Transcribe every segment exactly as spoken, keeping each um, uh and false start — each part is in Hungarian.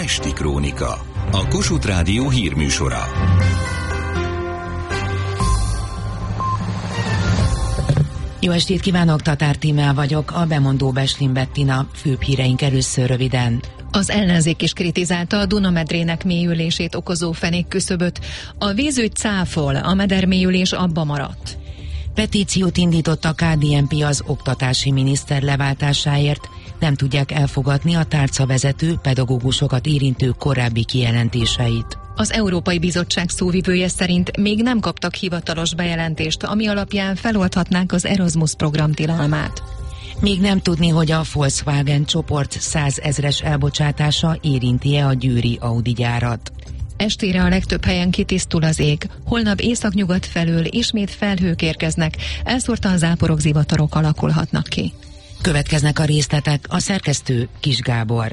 Pesti Krónika, a Kossuth Rádió hírműsora. Jó estét kívánok, Tatár Tímea vagyok, a bemondó Beslin Bettina, főbb híreink először röviden. Az ellenzék is kritizálta a Dunamedrének mélyülését okozó fenékküszöböt. A vízügy cáfol, a medermélyülés abba maradt. Petíciót indított a ká dé en pé az oktatási miniszter leváltásáért. Nem tudják elfogadni a tárcavezető, pedagógusokat érintő korábbi kijelentéseit. Az Európai Bizottság szóvivője szerint még nem kaptak hivatalos bejelentést, ami alapján feloldhatnák az Erasmus program tilalmát. Még nem tudni, hogy a Volkswagen csoport százezres elbocsátása érinti-e a győri Audi gyárat. Estére a legtöbb helyen kitisztul az ég. Holnap északnyugat felől ismét felhők érkeznek, elszórtan záporok, zivatarok alakulhatnak ki. Következnek a részletek, a szerkesztő Kis Gábor.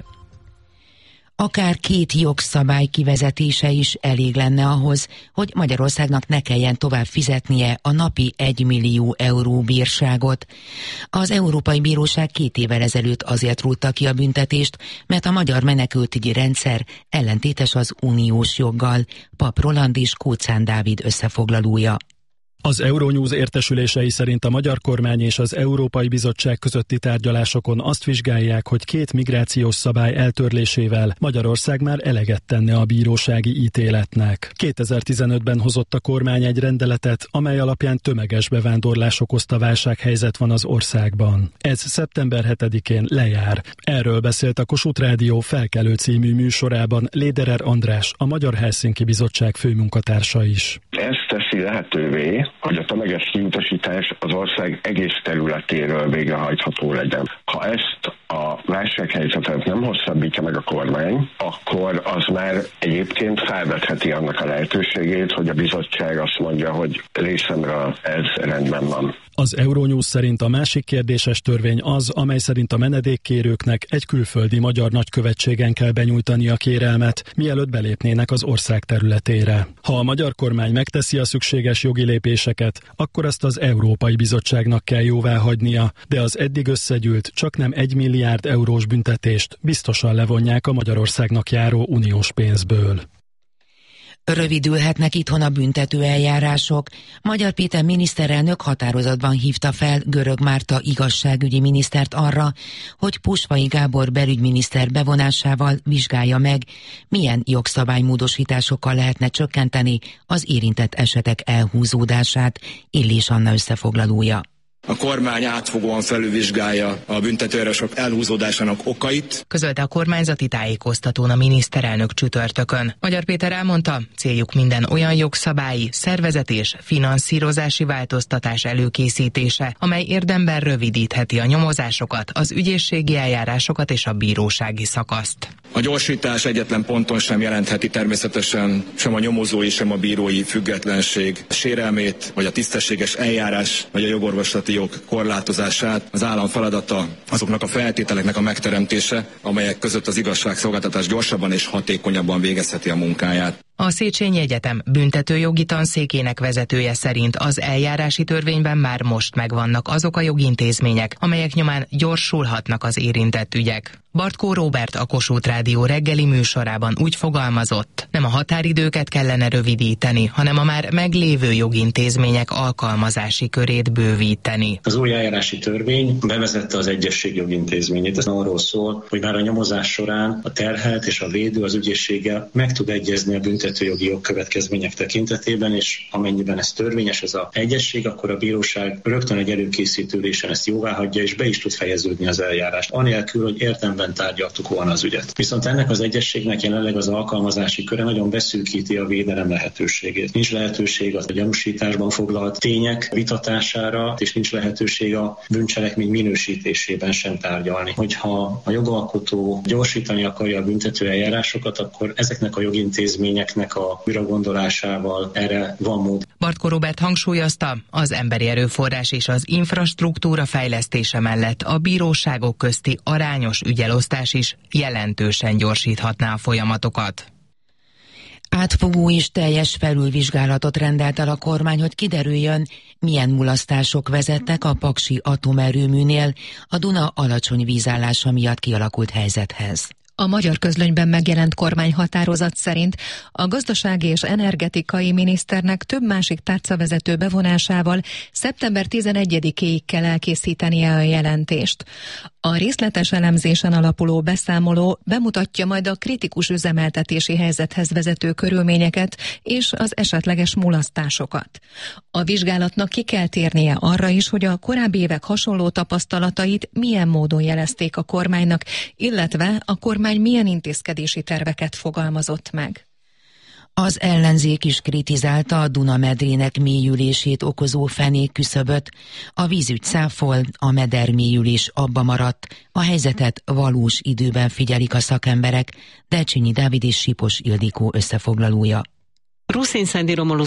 Akár két jogszabály kivezetése is elég lenne ahhoz, hogy Magyarországnak ne kelljen tovább fizetnie a napi egymillió euró bírságot. Az Európai Bíróság két évvel ezelőtt azért rúgta ki a büntetést, mert a magyar menekültügyi rendszer ellentétes az uniós joggal. Pap Roland és Kóczán Dávid összefoglalója. Az Euronews értesülései szerint a magyar kormány és az Európai Bizottság közötti tárgyalásokon azt vizsgálják, hogy két migrációs szabály eltörlésével Magyarország már eleget tenne a bírósági ítéletnek. kétezer-tizenötben hozott a kormány egy rendeletet, amely alapján tömeges bevándorlás okozta válsághelyzet van az országban. Ez szeptember hetedikén lejár. Erről beszélt a Kossuth Rádió Felkelő című műsorában Léderer András, a Magyar Helsinki Bizottság főmunkatársa is. Ez teszi lehetővé, hogy a tömeges kiutasítás az ország egész területéről végrehajtható legyen. Ha ezt a válsághelyzetet nem hosszabbítja meg a kormány, akkor az már egyébként felvetheti annak a lehetőségét, hogy a bizottság azt mondja, hogy részemről ez rendben van. Az Euronews szerint a másik kérdéses törvény az, amely szerint a menedékkérőknek egy külföldi magyar nagykövetségen kell benyújtani a kérelmet, mielőtt belépnének az ország területére. Ha a magyar kormány megteszi a szükséges jogi lépéseket, akkor azt az Európai Bizottságnak kell jóváhagynia, de az eddig összegyűlt csak nem egy milliárd eurós büntetést biztosan levonják a Magyarországnak járó uniós pénzből. Rövidülhetnek itthon a büntető eljárások. Magyar Péter miniszterelnök határozatban hívta fel Görög Márta igazságügyi minisztert arra, hogy Puspay Gábor belügyminiszter bevonásával vizsgálja meg, milyen jogszabálymódosításokkal lehetne csökkenteni az érintett esetek elhúzódását. Illés Anna összefoglalója. A kormány átfogóan felülvizsgálja a büntetőeljárások elhúzódásának okait, közölte a kormányzati tájékoztatón a miniszterelnök csütörtökön. Magyar Péter elmondta, céljuk minden olyan jogszabályi, szervezet és finanszírozási változtatás előkészítése, amely érdemben rövidítheti a nyomozásokat, az ügyészségi eljárásokat és a bírósági szakaszt. A gyorsítás egyetlen ponton sem jelentheti természetesen sem a nyomozói, sem a bírói függetlenség sérelmét, vagy a tisztességes eljárás, vagy a jogorvoslati jog korlátozását. Az állam feladata azoknak a feltételeknek a megteremtése, amelyek között az igazságszolgáltatás gyorsabban és hatékonyabban végezheti a munkáját. A Széchenyi Egyetem büntetőjogi tanszékének vezetője szerint az eljárási törvényben már most megvannak azok a jogintézmények, amelyek nyomán gyorsulhatnak az érintett ügyek. Bartkó Róbert a Kossuth Rádió reggeli műsorában úgy fogalmazott, nem a határidőket kellene rövidíteni, hanem a már meglévő jogintézmények alkalmazási körét bővíteni. Az új eljárási törvény bevezette az egyesség jogintézményét. Ez arról szól, hogy már a nyomozás során a terhelt és a védő az ügyészséggel meg tud egyezni a büntetőjogi jogkövetkezmények tekintetében, és amennyiben ez törvényes, ez az egyesség, akkor a bíróság rögtön egy előkészítő ülésen ezt jóváhagyja, és be is tud fejeződni az eljárást, anélkül, hogy értelemben tárgyaltuk volna az ügyet. Viszont ennek az egyességnek jelenleg az alkalmazási köre nagyon beszűkíti a védelem lehetőségét. Nincs lehetőség a gyanúsításban foglalt tények vitatására, és nincs lehetőség a bűncselekmény minősítésében sem tárgyalni. Hogyha a jogalkotó gyorsítani akarja a büntető eljárásokat, akkor ezeknek a jogintézményeknek a újragondolásával erre van mód. Bartkó Róbert hangsúlyozta, az emberi erőforrás és az infrastruktúra fejlesztése mellett a bíróságok közti arányos ügyelosztás is jelentősen gyorsíthatná a folyamatokat. Átfogó és teljes felülvizsgálatot rendelt el a kormány, hogy kiderüljön, milyen mulasztások vezettek a paksi atomerőműnél a Duna alacsony vízállása miatt kialakult helyzethez. A Magyar Közlönyben megjelent kormányhatározat szerint a gazdasági és energetikai miniszternek több másik tárcavezető bevonásával szeptember tizenegyedikéig kell elkészítenie a jelentést. A részletes elemzésen alapuló beszámoló bemutatja majd a kritikus üzemeltetési helyzethez vezető körülményeket és az esetleges mulasztásokat. A vizsgálatnak ki kell térnie arra is, hogy a korábbi évek hasonló tapasztalatait milyen módon jelezték a kormánynak, illetve a kormány milyen intézkedési terveket fogalmazott meg. Az ellenzék is kritizálta a Duna-medrének mélyülését okozó fenékküszöböt. A vízügy száfol, a meder mélyülés abba maradt, a helyzetet valós időben figyelik a szakemberek, Delcsényi Dávid és Sipos Ildikó összefoglalója. Ruszin Szendi Romulus